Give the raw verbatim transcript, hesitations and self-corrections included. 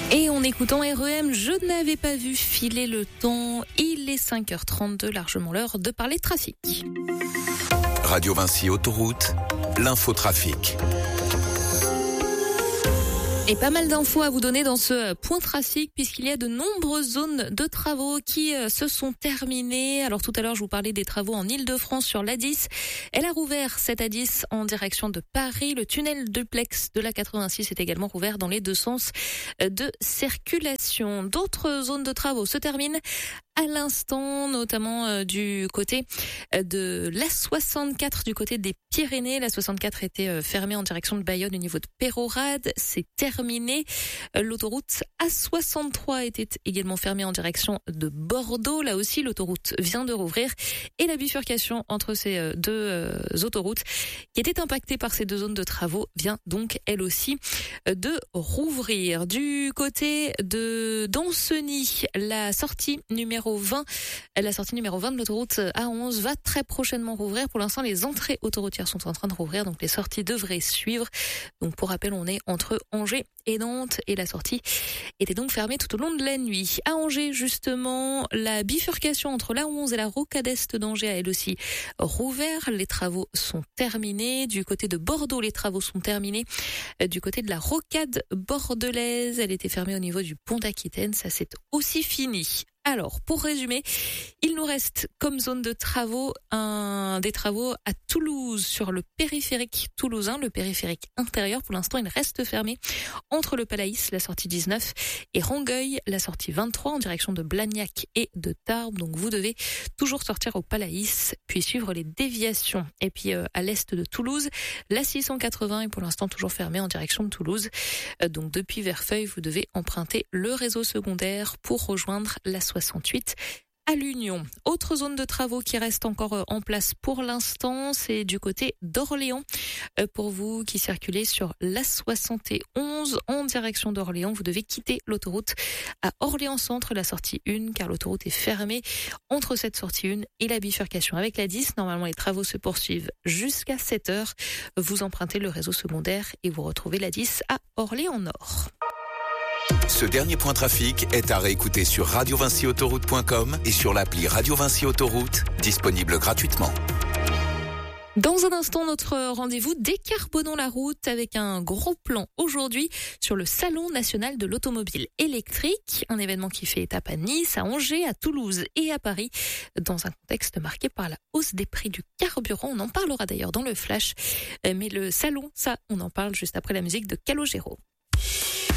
Et en écoutant R E M, je n'avais pas vu filer le temps. Il est cinq heures trente-deux, largement l'heure de parler trafic. Radio Vinci Autoroute, l'infotrafic. Et pas mal d'infos à vous donner dans ce point trafic puisqu'il y a de nombreuses zones de travaux qui se sont terminées. Alors tout à l'heure, je vous parlais des travaux en Île-de-France sur l'A dix. Elle a rouvert cette A dix en direction de Paris. Le tunnel duplex de la quatre-vingt-six est également rouvert dans les deux sens de circulation. D'autres zones de travaux se terminent à l'instant, notamment euh, du côté euh, de l'A soixante-quatre, du côté des Pyrénées. L'A soixante-quatre était euh, fermée en direction de Bayonne au niveau de Pérorade. C'est terminé. Euh, l'autoroute A soixante-trois était également fermée en direction de Bordeaux. Là aussi, l'autoroute vient de rouvrir. Et la bifurcation entre ces euh, deux euh, autoroutes, qui était impactée par ces deux zones de travaux, vient donc, elle aussi, euh, de rouvrir. Du côté de Danceny, la sortie numéro vingt, la sortie numéro vingt de l'autoroute A onze va très prochainement rouvrir. Pour l'instant, les entrées autoroutières sont en train de rouvrir, donc les sorties devraient suivre. Donc pour rappel, on est entre Angers et Nantes et la sortie était donc fermée tout au long de la nuit. À Angers, justement, la bifurcation entre l'A onze et la rocade est d'Angers a elle aussi rouvert. Les travaux sont terminés. Du côté de Bordeaux, les travaux sont terminés. Du côté de la rocade bordelaise, elle était fermée au niveau du pont d'Aquitaine. Ça, c'est aussi fini. Alors, pour résumer, il nous reste comme zone de travaux un des travaux à Toulouse sur le périphérique toulousain, le périphérique intérieur. Pour l'instant, il reste fermé entre le Palaïs, la sortie dix-neuf, et Rangueil, la sortie vingt-trois, en direction de Blagnac et de Tarbes. Donc, vous devez toujours sortir au Palaïs, puis suivre les déviations. Et puis, euh, à l'est de Toulouse, la six cent quatre-vingts est pour l'instant toujours fermée en direction de Toulouse. Euh, donc, depuis Verfeil, vous devez emprunter le réseau secondaire pour rejoindre la soixante-huit à l'Union. Autre zone de travaux qui reste encore en place pour l'instant, c'est du côté d'Orléans. Pour vous qui circulez sur l'A soixante et onze en direction d'Orléans, vous devez quitter l'autoroute à Orléans-Centre, la sortie un, car l'autoroute est fermée entre cette sortie un et la bifurcation avec la dix. Normalement, les travaux se poursuivent jusqu'à sept heures. Vous empruntez le réseau secondaire et vous retrouvez la dix à Orléans-Nord. Ce dernier point trafic est à réécouter sur radio vinci autoroute point com et sur l'appli Radio Vinci Autoroute, disponible gratuitement. Dans un instant, notre rendez-vous Décarbonons la route avec un gros plan aujourd'hui sur le Salon national de l'automobile électrique, un événement qui fait étape à Nice, à Angers, à Toulouse et à Paris, dans un contexte marqué par la hausse des prix du carburant. On en parlera d'ailleurs dans le flash, mais le salon, ça, on en parle juste après la musique de Calogero.